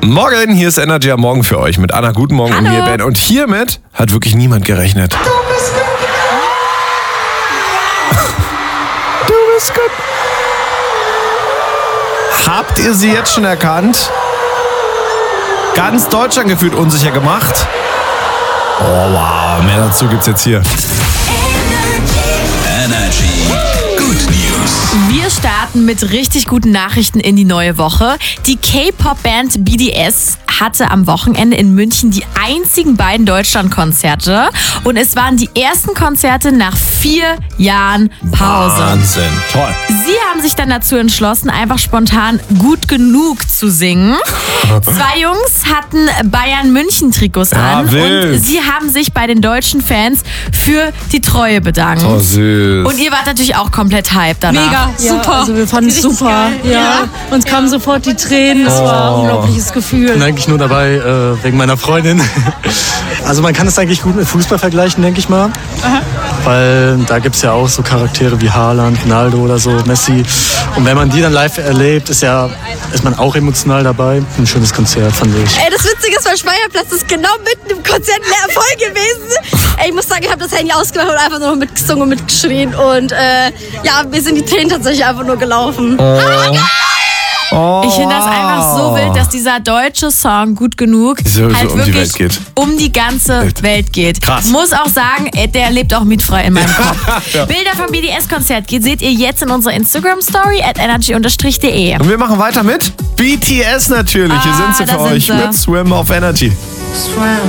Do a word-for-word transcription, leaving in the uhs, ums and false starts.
Morgen, hier ist Energy am Morgen für euch mit Anna. Guten Morgen und mir, Ben. Und hiermit hat wirklich niemand gerechnet. Du bist gut. Du bist gut. Habt ihr sie jetzt schon erkannt? Ganz Deutschland gefühlt unsicher gemacht. Oh wow, mehr dazu gibt's jetzt hier. Energy Good News. Wir starten mit richtig guten Nachrichten in die neue Woche. Die K-Pop-Band B T S hatte am Wochenende in München die einzigen beiden Deutschlandkonzerte. Und es waren die ersten Konzerte nach vier Jahren Pause. Wahnsinn, toll. Sie haben sich dann dazu entschlossen, einfach spontan Gut genug zu singen. Zwei Jungs hatten Bayern-München-Trikots Ja, an wild. und sie haben sich bei den deutschen Fans für die Treue bedankt. Oh, süß. Und ihr wart natürlich auch komplett hyped danach. Mega, super. Also wir fanden es super. geil. Ja. Ja. Uns kamen sofort die Tränen. Das war ein unglaubliches Gefühl. bin eigentlich nur dabei äh, wegen meiner Freundin. Also man kann es eigentlich gut mit Fußball vergleichen, denke ich mal. Aha. Weil da gibt es ja auch so Charaktere wie Haaland, Ronaldo oder so, Messi. Und wenn man die dann live erlebt, ist, ja, ist man auch emotional dabei. Ein schönes Konzert, fand ich. Ey, das Witzige ist, mein Speierplatz ist genau mitten im Konzert leer voll gewesen. Ey, ich muss sagen, ich habe das Handy ausgemacht und einfach nur mitgesungen und mitgeschrien. Und äh, ja, mir sind die Tränen tatsächlich einfach nur gelaufen. Oh. Oh. Ich finde das einfach so wild, dass dieser deutsche Song Gut genug so, halt so um die wirklich Welt geht. um die ganze Welt. Welt geht. Krass. Muss auch sagen, äh, der lebt auch mietfrei in meinem Kopf. Ja. Bilder vom B T S-Konzert seht ihr jetzt in unserer Instagram-Story at energy de. Und wir machen weiter mit B T S natürlich. Hier Ah, sind sie da für sind euch sie. mit Swim auf Energy.